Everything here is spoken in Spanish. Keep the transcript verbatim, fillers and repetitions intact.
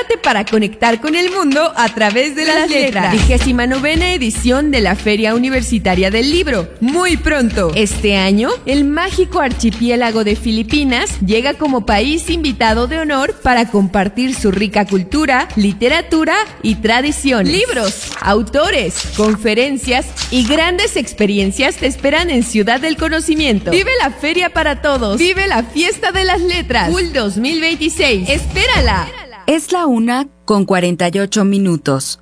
Prepárate para conectar con el mundo a través de las letras. Vigésima novena edición de la Feria Universitaria del Libro. Muy pronto. Este año, el mágico archipiélago de Filipinas llega como país invitado de honor para compartir su rica cultura, literatura y tradición. Libros, autores, conferencias y grandes experiencias te esperan en Ciudad del Conocimiento. Vive la feria para todos. Vive la fiesta de las letras. F U L dos mil veintiséis. ¡Espérala! Es la una con cuarenta y ocho minutos.